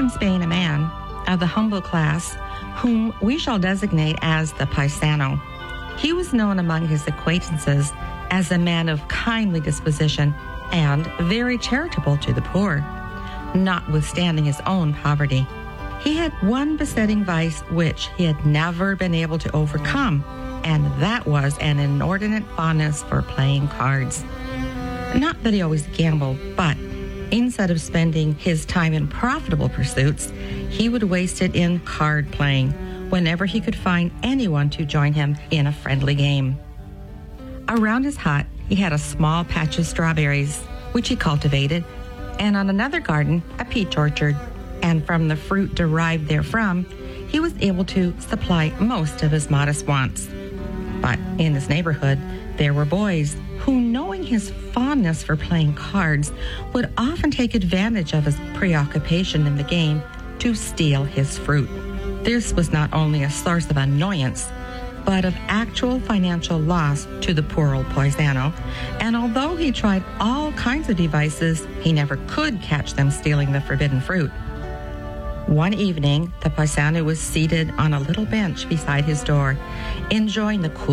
from Spain a man of the humble class whom we shall designate as the paisano. He was known among his acquaintances as a man of kindly disposition and very charitable to the poor, notwithstanding his own poverty. He had one besetting vice which he had never been able to overcome, and that was an inordinate fondness for playing cards. Not that he always gambled, but instead of spending his time in profitable pursuits, he would waste it in card playing whenever he could find anyone to join him in a friendly game. Around his hut, he had a small patch of strawberries, which he cultivated, and on another garden, a peach orchard. And from the fruit derived therefrom, he was able to supply most of his modest wants. But in his neighborhood, there were boys who, knowing his fondness for playing cards, would often take advantage of his preoccupation in the game to steal his fruit. This was not only a source of annoyance, but of actual financial loss to the poor old paisano, and although he tried all kinds of devices, he never could catch them stealing the forbidden fruit. One evening, the paisano was seated on a little bench beside his door, enjoying the cool